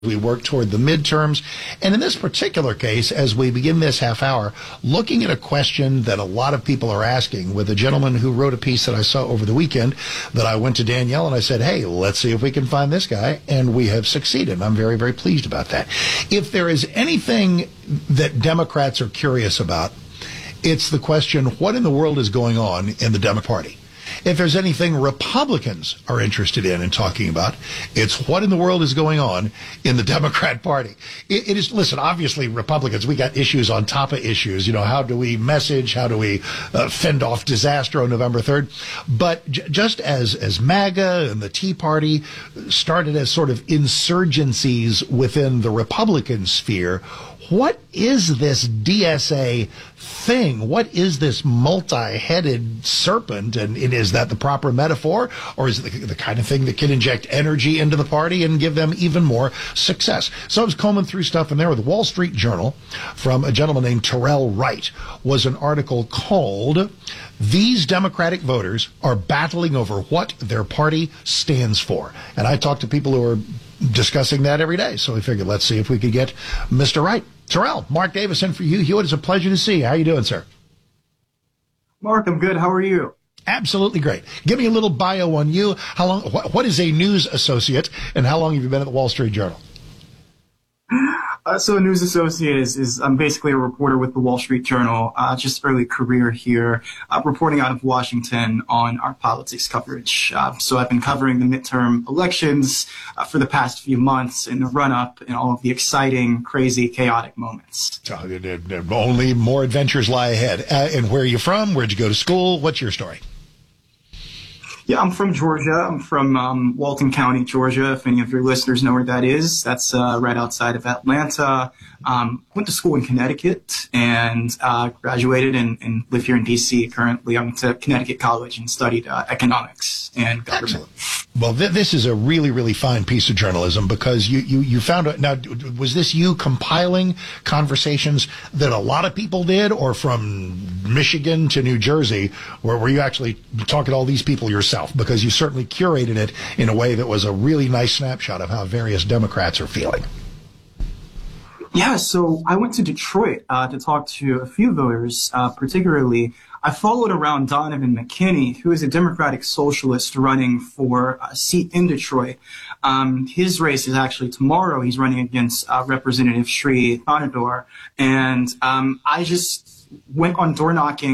we work toward the midterms. And in this particular case, as we begin this half hour, looking at a question that a lot of people are asking with a gentleman who wrote a piece that I saw over the weekend that I went to Danielle and I said, hey, let's see if we can find this guy. And we have succeeded. I'm very, very pleased about that. If there is anything that Democrats are curious about, it's the question, what in the world is going on in the Democratic Party? If there's anything Republicans are interested in and talking about, it's what in the world is going on in the Democrat Party. It is, listen, obviously Republicans, we got issues on top of issues. You know, how do we message? How do we fend off disaster on November 3rd? But just as MAGA and the Tea Party started as sort of insurgencies within the Republican sphere, what is this DSA thing? What is this multi-headed serpent? And is that the proper metaphor? Or is it the kind of thing that can inject energy into the party and give them even more success? So I was combing through stuff in there with the Wall Street Journal from a gentleman named Terrell Wright was an article called "These Democratic Voters Are Battling Over What Their Party Stands For." And I talk to people who are discussing that every day. So we figured, let's see if we could get Mr. Wright. Terrell, Mark Davis in for you. Hewitt, it's a pleasure to see you. How are you doing, sir? Mark, I'm good. How are you? Absolutely great. Give me a little bio on you. How long? What is a news associate, and how long have you been at the Wall Street Journal? So a news associate is I'm basically a reporter with the Wall Street Journal, just early career here, reporting out of Washington on our politics coverage. So I've been covering the midterm elections for the past few months in the run-up and all of the exciting, crazy, chaotic moments. So, only more adventures lie ahead. And where are you from? Where'd you go to school? What's your story? Yeah, I'm from Georgia. I'm from Walton County, Georgia. If any of your listeners know where that is, that's right outside of Atlanta. Went to school in Connecticut and graduated and live here in D.C. currently. I went to Connecticut College and studied economics and government. Excellent. Well, this is a really, really fine piece of journalism because you found out. Now, was this you compiling conversations that a lot of people did, or from Michigan to New Jersey, were you actually talking to all these people yourself? Because you certainly curated it in a way that was a really nice snapshot of how various Democrats are feeling. Yeah, so I went to Detroit to talk to a few voters, particularly. I followed around Donovan McKinney, who is a Democratic socialist running for a seat in Detroit. His race is actually tomorrow. He's running against Representative Sri Thanador. And I just went on door knocking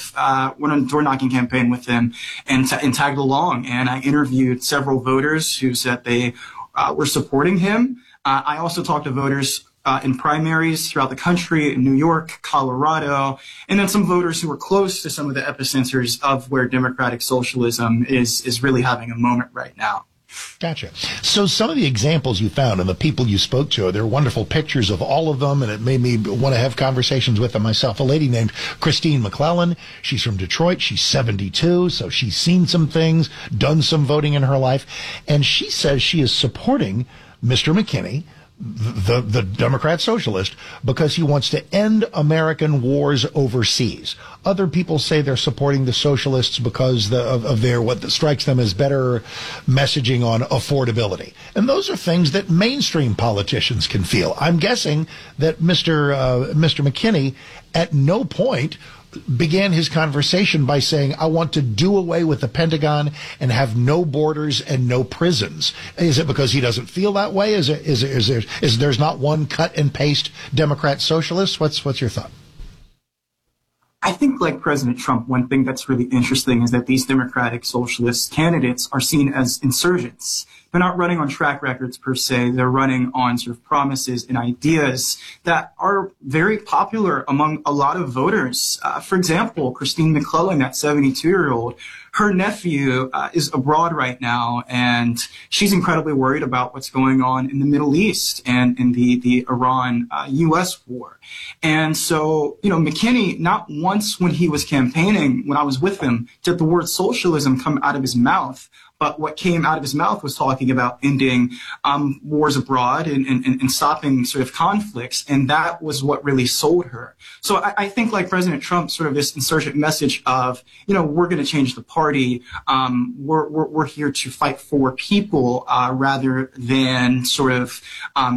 campaign with him and tagged along. And I interviewed several voters who said they were supporting him. I also talked to voters in primaries throughout the country, in New York, Colorado, and then some voters who were close to some of the epicenters of where democratic socialism is really having a moment right now. Gotcha. So some of the examples you found and the people you spoke to, there are wonderful pictures of all of them, and it made me want to have conversations with them myself. A lady named Christine McClellan. She's from Detroit. She's 72, so she's seen some things, done some voting in her life, and she says she is supporting Mr. McKinney, the Democrat socialist, because he wants to end American wars overseas. Other people say they're supporting the socialists because of their what strikes them as better messaging on affordability. And those are things that mainstream politicians can feel. I'm guessing that Mr. McKinney at no point began his conversation by saying, I want to do away with the Pentagon and have no borders and no prisons. Is it because he doesn't feel that way? Is there's not one cut and paste Democrat socialist? What's your thought? I think, like President Trump, one thing that's really interesting is that these Democratic Socialist candidates are seen as insurgents. They're not running on track records per se. They're running on sort of promises and ideas that are very popular among a lot of voters. For example, Christine McClellan, that 72-year-old, her nephew is abroad right now, and she's incredibly worried about what's going on in the Middle East and in the Iran-U.S. war. And so, McKinney, not once when he was campaigning, when I was with him, did the word socialism come out of his mouth. but what came out of his mouth was talking about ending wars abroad and stopping sort of conflicts, and that was what really sold her. So I think, like President Trump, sort of this insurgent message of, we're going to change the party, we're here to fight for people rather than sort of